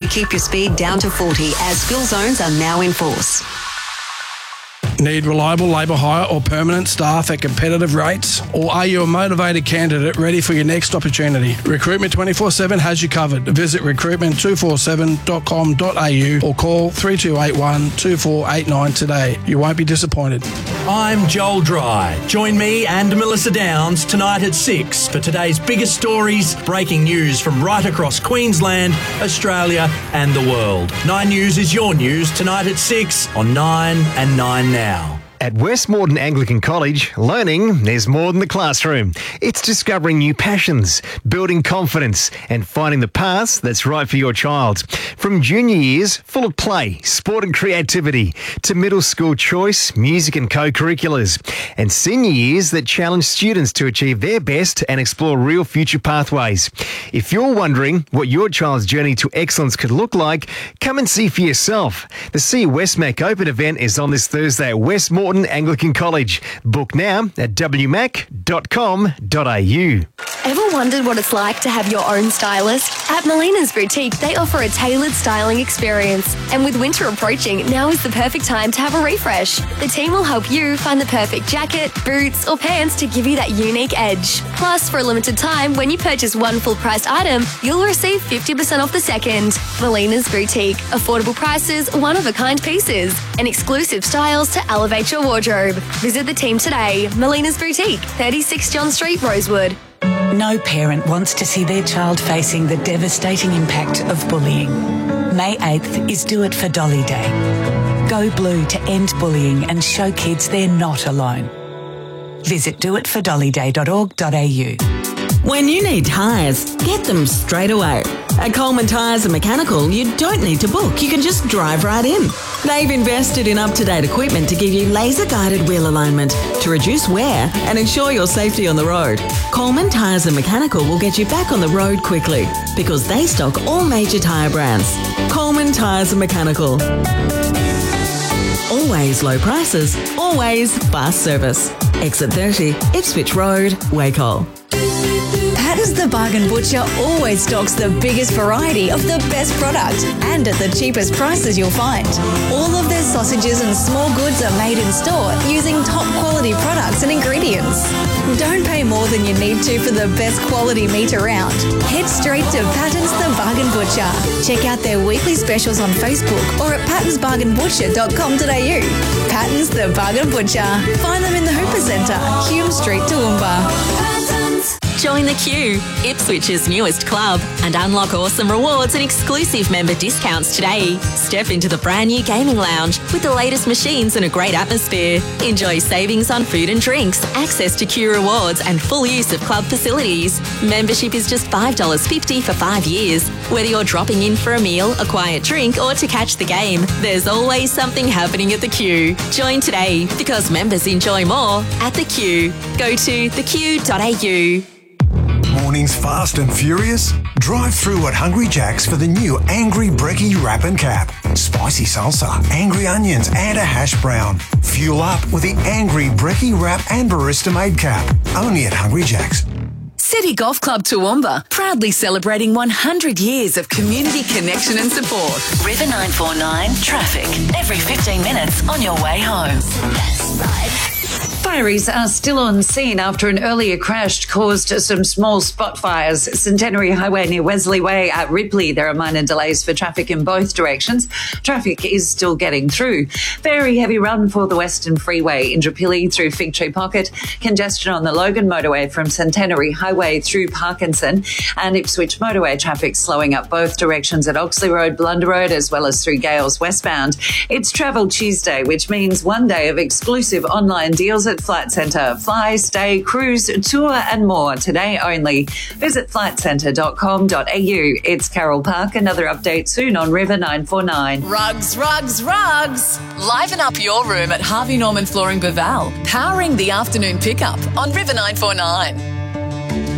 keep your speed down to 40 as spill zones are now in force. Need reliable labour hire or permanent staff at competitive rates? Or are you a motivated candidate ready for your next opportunity? Recruitment 24/7 has you covered. Visit recruitment247.com.au or call 3281 2489 today. You won't be disappointed. I'm Joel Dry. Join me and Melissa Downs tonight at 6 for today's biggest stories, breaking news from right across Queensland, Australia and the world. 9 News is your news tonight at 6 on 9 and 9 Now. At Westmoreton Anglican College, learning is more than the classroom. It's discovering new passions, building confidence and finding the path that's right for your child. From junior years, full of play, sport and creativity, to middle school choice, music and co-curriculars, and senior years that challenge students to achieve their best and explore real future pathways. If you're wondering what your child's journey to excellence could look like, come and see for yourself. The See Westmac Open event is on this Thursday at Westmoreton Anglican College. Book now at wmac.com.au. Ever wondered what it's like to have your own stylist? At Melina's Boutique, they offer a tailored styling experience. And with winter approaching, now is the perfect time to have a refresh. The team will help you find the perfect jacket, boots, or pants to give you that unique edge. Plus, for a limited time, when you purchase one full-priced item, you'll receive 50% off the second. Melina's Boutique. Affordable prices, one-of-a-kind pieces, and exclusive styles to elevate your wardrobe. Visit the team today. Melina's Boutique, 36 John Street, Rosewood. No parent wants to see their child facing the devastating impact of bullying. May 8th is Do It for Dolly Day. Go blue to end bullying and show kids they're not alone. Visit doitfordollyday.org.au. When you need tyres, get them straight away. At Coleman Tyres and Mechanical, you don't need to book. You can just drive right in. They've invested in up-to-date equipment to give you laser-guided wheel alignment to reduce wear and ensure your safety on the road. Coleman Tyres and Mechanical will get you back on the road quickly because they stock all major tyre brands. Coleman Tyres and Mechanical. Always low prices, always fast service. Exit 30, Ipswich Road, Wacol. Patton's the Bargain Butcher always stocks the biggest variety of the best product and at the cheapest prices you'll find. All of their sausages and small goods are made in store using top quality products and ingredients. Don't pay more than you need to for the best quality meat around. Head straight to Patton's the Bargain Butcher. Check out their weekly specials on Facebook or at pattonsbargainbutcher.com.au. Patton's the Bargain Butcher. Find them in the Hooper Centre, Hume Street, Toowoomba. Join the queue, Ipswich's newest club, and unlock awesome rewards and exclusive member discounts today. Step into the brand new gaming lounge with the latest machines and a great atmosphere. Enjoy savings on food and drinks, access to queue rewards and full use of club facilities. Membership is just $5.50 for 5 years. Whether you're dropping in for a meal, a quiet drink or to catch the game, there's always something happening at the queue. Join today because members enjoy more at the queue. Go to thequeue.au. Mornings fast and furious? Drive through at Hungry Jack's for the new Angry Brekkie Wrap and Cap. Spicy salsa, angry onions and a hash brown. Fuel up with the Angry Brekkie Wrap and Barista Made Cap. Only at Hungry Jack's. City Golf Club Toowoomba, proudly celebrating 100 years of community connection and support. River 949 traffic every 15 minutes on your way home. That's right. Fireys are still on scene after an earlier crash caused some small spot fires. Centenary Highway near Wesley Way at Ripley. There are minor delays for traffic in both directions. Traffic is still getting through. Very heavy run for the Western Freeway. Indooroopilly through Fig Tree Pocket. Congestion on the Logan Motorway from Centenary Highway through Parkinson. And Ipswich Motorway traffic slowing up both directions at Oxley Road, Blunder Road, as well as through Gales westbound. It's Travel Tuesday, which means one day of exclusive online deals at Flight Centre. Fly, stay, cruise, tour and more today only. Visit flightcentre.com.au. It's Carol Park. Another update soon on River 949. Rugs, rugs, rugs. Liven up your room at Harvey Norman Flooring Baval. Powering the afternoon pickup on River 949.